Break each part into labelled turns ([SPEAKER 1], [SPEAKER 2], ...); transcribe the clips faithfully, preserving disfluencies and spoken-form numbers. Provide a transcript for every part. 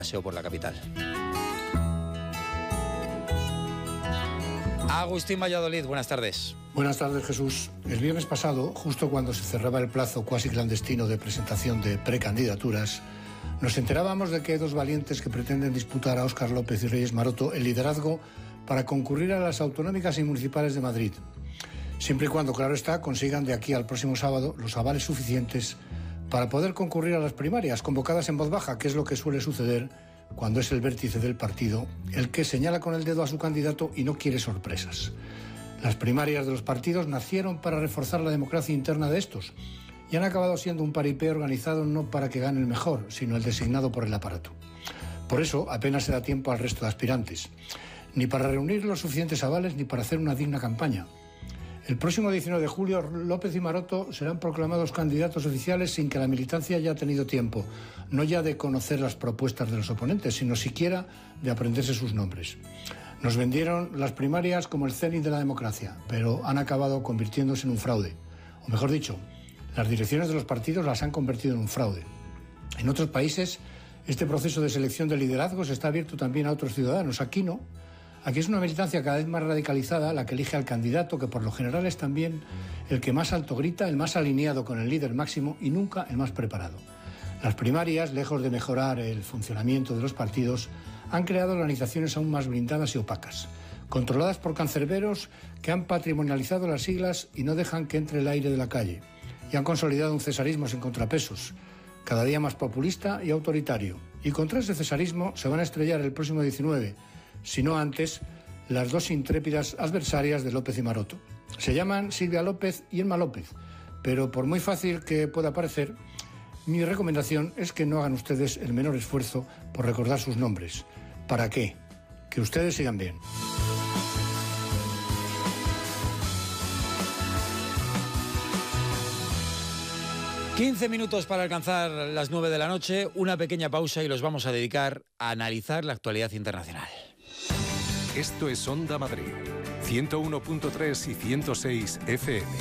[SPEAKER 1] Paseo por la capital. Agustín Valladolid, buenas tardes.
[SPEAKER 2] Buenas tardes, Jesús. El viernes pasado, justo cuando se cerraba el plazo cuasi clandestino de presentación de precandidaturas, nos enterábamos de que hay dos valientes que pretenden disputar a Óscar López y Reyes Maroto el liderazgo para concurrir a las autonómicas y municipales de Madrid. Siempre y cuando, claro está, consigan de aquí al próximo sábado los avales suficientes para poder concurrir a las primarias, convocadas en voz baja, que es lo que suele suceder cuando es el vértice del partido el que señala con el dedo a su candidato y no quiere sorpresas. Las primarias de los partidos nacieron para reforzar la democracia interna de estos y han acabado siendo un paripé organizado no para que gane el mejor, sino el designado por el aparato. Por eso apenas se da tiempo al resto de aspirantes, ni para reunir los suficientes avales ni para hacer una digna campaña. El próximo diecinueve de julio, López y Maroto serán proclamados candidatos oficiales sin que la militancia haya tenido tiempo, no ya de conocer las propuestas de los oponentes, sino siquiera de aprenderse sus nombres. Nos vendieron las primarias como el cenit de la democracia, pero han acabado convirtiéndose en un fraude. O mejor dicho, las direcciones de los partidos las han convertido en un fraude. En otros países, este proceso de selección de liderazgos está abierto también a otros ciudadanos. Aquí no. Aquí es una militancia cada vez más radicalizada la que elige al candidato, que por lo general es también el que más alto grita, el más alineado con el líder máximo y nunca el más preparado. Las primarias, lejos de mejorar el funcionamiento de los partidos, han creado organizaciones aún más blindadas y opacas, controladas por cancerberos que han patrimonializado las siglas y no dejan que entre el aire de la calle, y han consolidado un cesarismo sin contrapesos, cada día más populista y autoritario. Y contra ese cesarismo se van a estrellar el próximo diecinueve, si no antes, las dos intrépidas adversarias de López y Maroto. Se llaman Silvia López y Emma López, pero por muy fácil que pueda parecer, mi recomendación es que no hagan ustedes el menor esfuerzo por recordar sus nombres. ¿Para qué? Que ustedes sigan bien.
[SPEAKER 1] quince minutos para alcanzar las nueve de la noche, una pequeña pausa y los vamos a dedicar a analizar la actualidad internacional.
[SPEAKER 3] Esto es Onda Madrid, ciento uno punto tres y ciento seis F M.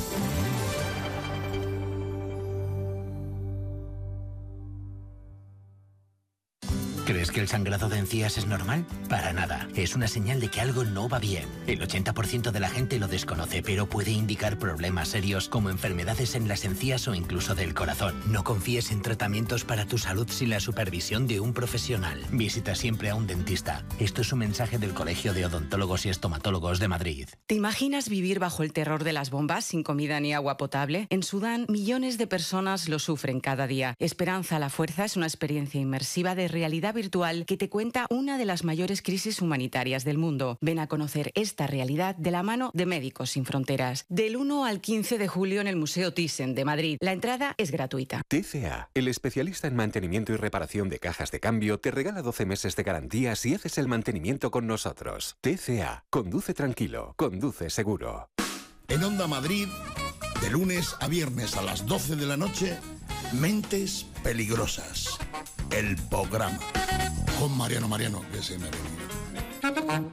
[SPEAKER 4] ¿Crees que el sangrado de encías es normal? Para nada. Es una señal de que algo no va bien. El ochenta por ciento de la gente lo desconoce, pero puede indicar problemas serios como enfermedades en las encías o incluso del corazón. No confíes en tratamientos para tu salud sin la supervisión de un profesional. Visita siempre a un dentista. Esto es un mensaje del Colegio de Odontólogos y Estomatólogos de Madrid.
[SPEAKER 5] ¿Te imaginas vivir bajo el terror de las bombas sin comida ni agua potable? En Sudán, millones de personas lo sufren cada día. Esperanza a la Fuerza es una experiencia inmersiva de realidad virtual que te cuenta una de las mayores crisis humanitarias del mundo. Ven a conocer esta realidad de la mano de Médicos Sin Fronteras. Del uno al quince de julio en el Museo Thyssen de Madrid. La entrada es gratuita.
[SPEAKER 3] T C A, el especialista en mantenimiento y reparación de cajas de cambio, te regala doce meses de garantía si haces el mantenimiento con nosotros. T C A, conduce tranquilo, conduce seguro.
[SPEAKER 6] En Onda Madrid, de lunes a viernes a las doce de la noche, Mentes Peligrosas. El programa. Con Mariano Mariano, que se me ha venido.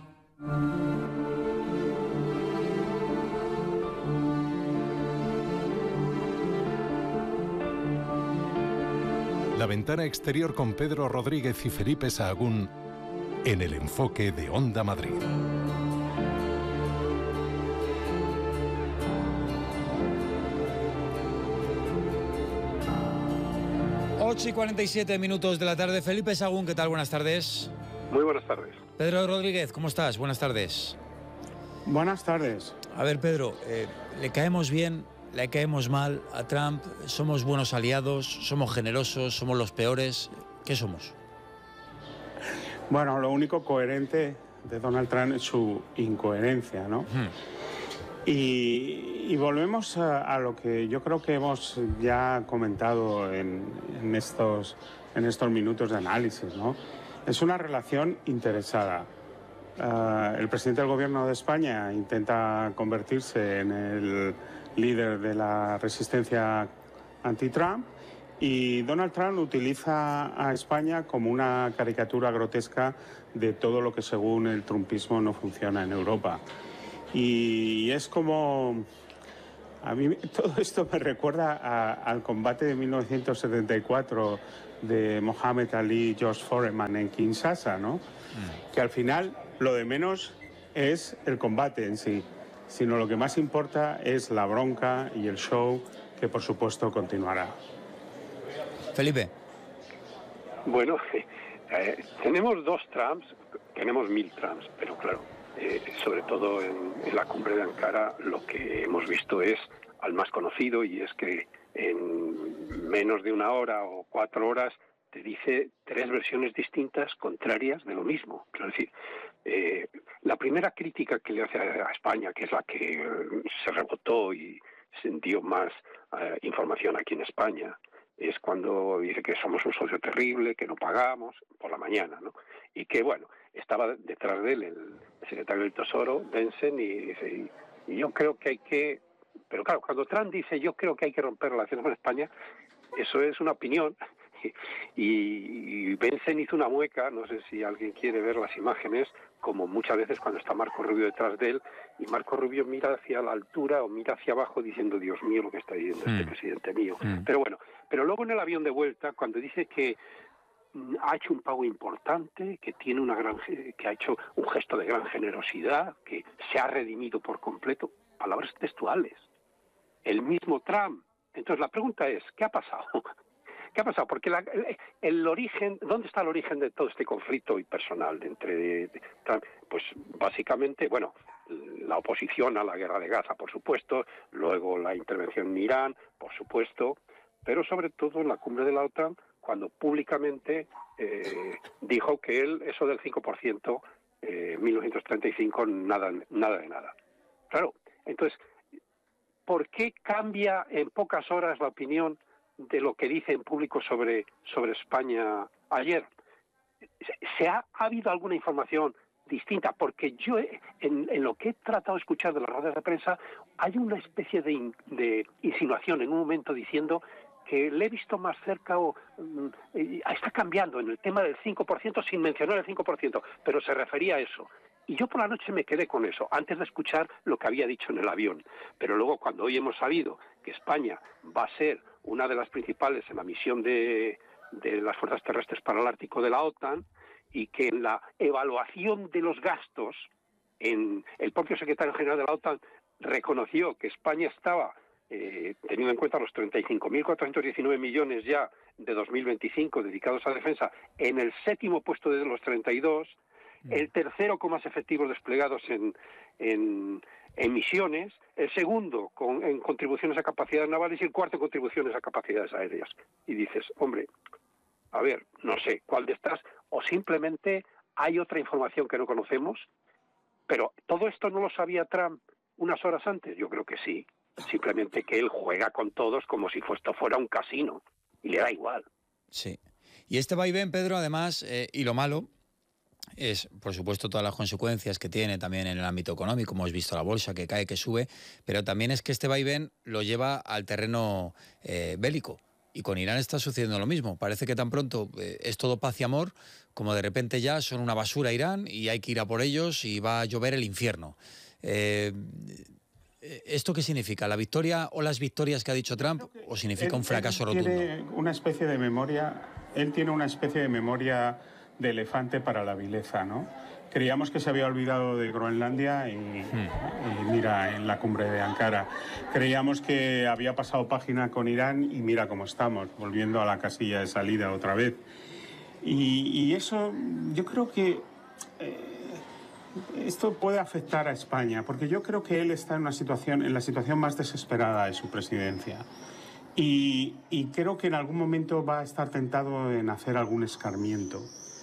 [SPEAKER 3] La ventana exterior con Pedro Rodríguez y Felipe Sahagún en el enfoque de Onda Madrid.
[SPEAKER 1] ocho y cuarenta y siete minutos de la tarde. Felipe Sahagún, ¿qué tal? Buenas tardes.
[SPEAKER 7] Muy buenas tardes.
[SPEAKER 1] Pedro Rodríguez, ¿cómo estás? Buenas tardes.
[SPEAKER 8] Buenas tardes.
[SPEAKER 1] A ver, Pedro, eh, ¿le caemos bien? ¿Le caemos mal a Trump? ¿Somos buenos aliados? ¿Somos generosos? ¿Somos los peores? ¿Qué somos?
[SPEAKER 8] Bueno, lo único coherente de Donald Trump es su incoherencia, ¿no? Hmm. Y, y volvemos a, a lo que yo creo que hemos ya comentado en, en, estos, en estos minutos de análisis, ¿no? Es una relación interesada. Uh, el presidente del Gobierno de España intenta convertirse en el líder de la resistencia anti-Trump y Donald Trump utiliza a España como una caricatura grotesca de todo lo que según el trumpismo no funciona en Europa. Y es como A mí todo esto me recuerda a, al combate de mil novecientos setenta y cuatro de Muhammad Ali y George Foreman en Kinshasa, ¿no? Mm. Que al final lo de menos es el combate en sí, sino lo que más importa es la bronca y el show, que por supuesto continuará.
[SPEAKER 1] Felipe.
[SPEAKER 7] Bueno, eh, tenemos dos Trumps, tenemos mil Trumps, pero claro, eh, sobre todo en, en la cumbre de Ankara lo que hemos visto es al más conocido, y es que en menos de una hora o cuatro horas te dice tres versiones distintas, contrarias de lo mismo. Es decir, eh, la primera crítica que le hace a España, que es la que eh, se rebotó y se dio más eh, información aquí en España, es cuando dice que somos un socio terrible, que no pagamos, por la mañana, ¿no? Y que, bueno, estaba detrás de él el secretario del Tesoro, Benson, y dice, y, y yo creo que hay que... Pero claro, cuando Trump dice yo creo que hay que romper relaciones con España, eso es una opinión. Y, y Benson hizo una mueca, no sé si alguien quiere ver las imágenes, como muchas veces cuando está Marco Rubio detrás de él, y Marco Rubio mira hacia la altura o mira hacia abajo diciendo, Dios mío, lo que está diciendo mm. este presidente mío. Mm. Pero bueno, pero luego en el avión de vuelta, cuando dice que ha hecho un pago importante, que tiene una gran, que ha hecho un gesto de gran generosidad, que se ha redimido por completo, palabras textuales, el mismo Trump. Entonces la pregunta es, ¿qué ha pasado? ¿Qué ha pasado? Porque la, el, el origen, ¿dónde está el origen de todo este conflicto y personal entre de, de Trump? Pues básicamente, bueno, la oposición a la guerra de Gaza, por supuesto, luego la intervención en Irán, por supuesto, pero sobre todo en la cumbre de la OTAN, cuando públicamente eh, dijo que él, eso del cinco por ciento, eh, en mil novecientos treinta y cinco, nada, nada de nada. Claro, entonces, ¿por qué cambia en pocas horas la opinión de lo que dice en público sobre, sobre España ayer? ¿Se ha, ha habido alguna información distinta? Porque yo, en, en lo que he tratado de escuchar de las ruedas de prensa, hay una especie de, in, de insinuación en un momento diciendo que le he visto más cerca o um, está cambiando en el tema del cinco por ciento sin mencionar el cinco por ciento, pero se refería a eso. Y yo por la noche me quedé con eso, antes de escuchar lo que había dicho en el avión. Pero luego, cuando hoy hemos sabido que España va a ser una de las principales en la misión de, de las fuerzas terrestres para el Ártico de la OTAN, y que en la evaluación de los gastos, en el propio secretario general de la OTAN reconoció que España estaba, eh, teniendo en cuenta los treinta y cinco mil cuatrocientos diecinueve millones ya de dos mil veinticinco dedicados a defensa, en el séptimo puesto de los treinta y dos, el tercero con más efectivos desplegados en, en, en misiones, el segundo con, en contribuciones a capacidades navales y el cuarto en contribuciones a capacidades aéreas. Y dices, hombre, a ver, no sé cuál de estas, o simplemente hay otra información que no conocemos, pero ¿todo esto no lo sabía Trump unas horas antes? Yo creo que sí, simplemente que él juega con todos como si esto fuera un casino, y le da igual.
[SPEAKER 1] Sí, y este vaivén, Pedro, además, eh, y lo malo, es, por supuesto, todas las consecuencias que tiene también en el ámbito económico, como hemos visto la bolsa que cae, que sube, pero también es que este vaivén lo lleva al terreno eh, bélico. Y con Irán está sucediendo lo mismo. Parece que tan pronto eh, es todo paz y amor, como de repente ya son una basura Irán y hay que ir a por ellos y va a llover el infierno. Eh, ¿Esto qué significa? ¿La victoria o las victorias que ha dicho Trump o significa él, un fracaso
[SPEAKER 8] él
[SPEAKER 1] rotundo?
[SPEAKER 8] Tiene una especie de memoria, él tiene una especie de memoria de elefante para la vileza, ¿no? Creíamos que se había olvidado de Groenlandia y, hmm. y mira, en la cumbre de Ankara. Creíamos que había pasado página con Irán y mira cómo estamos, volviendo a la casilla de salida otra vez. Y, y eso, yo creo que eh, esto puede afectar a España, porque yo creo que él está en una situación, en la situación más desesperada de su presidencia. Y, y creo que en algún momento va a estar tentado en hacer algún escarmiento.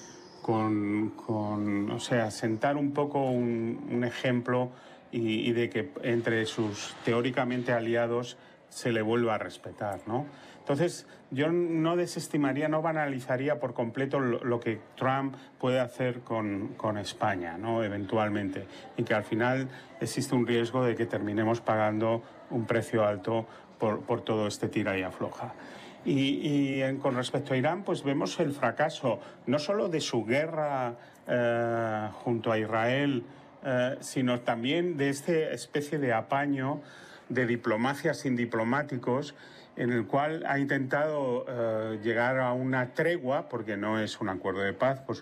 [SPEAKER 8] Con, con, o sea, sentar un poco un, un ejemplo y, y de que entre sus teóricamente aliados se le vuelva a respetar, ¿no? Entonces, yo no desestimaría, no banalizaría por completo lo, lo que Trump puede hacer con, con España, ¿no? Eventualmente, y que al final existe un riesgo de que terminemos pagando un precio alto por, por todo este tira y afloja. Y, y en, con respecto a Irán, pues vemos el fracaso no solo de su guerra eh, junto a Israel, eh, sino también de esta especie de apaño de diplomacia sin diplomáticos, en el cual ha intentado eh, llegar a una tregua, porque no es un acuerdo de paz, por